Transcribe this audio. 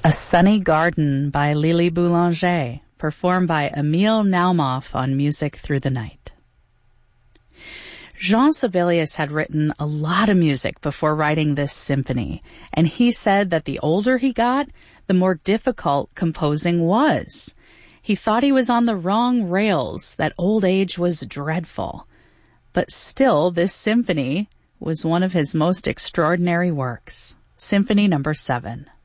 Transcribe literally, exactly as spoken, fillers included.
A Sunny Garden by Lily Boulanger, performed by Emil Naumoff on Music Through the Night. Jean Sibelius had written a lot of music before writing this symphony, and he said that the older he got, the more difficult composing was. He thought he was on the wrong rails, that old age was dreadful. But still, this symphony was one of his most extraordinary works. Symphony number seven.